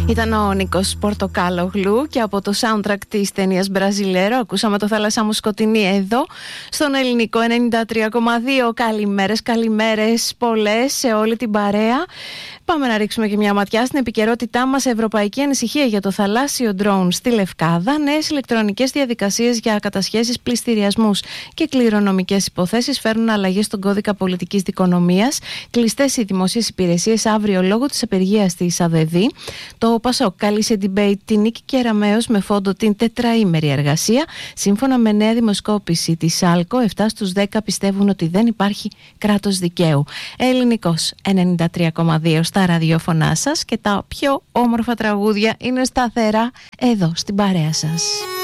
Ήταν ο Νίκος Πορτοκάλογλου και από το soundtrack της ταινίας Μπραζιλέρο ακούσαμε το «Θάλασσά μου σκοτεινή» εδώ στον Ελληνικό 93,2. Καλημέρες πολλές σε όλη την παρέα. Πάμε να ρίξουμε και μια ματιά στην επικαιρότητά μας. Ευρωπαϊκή ανησυχία για το θαλάσσιο ντρόουν στη Λευκάδα. Νέες ηλεκτρονικές διαδικασίες για κατασχέσεις, πληστηριασμούς και κληρονομικές υποθέσεις φέρνουν αλλαγές στον κώδικα πολιτικής δικονομίας. Κλειστές οι δημοσίες υπηρεσίες αύριο λόγω της απεργίας της ΑΔΕΔ. Το ΠΑΣΟΚ καλεί σε debate την Νίκη Κεραμέως με φόντο την τετραήμερη εργασία. Σύμφωνα με νέα δημοσκόπηση της ΑΛΚΟ, 7 στους 10 πιστεύουν ότι δεν υπάρχει κράτος δικαίου. Ελληνικός 93,2 στα ραδιόφωνά σας και τα πιο όμορφα τραγούδια είναι σταθερά εδώ στην παρέα σας.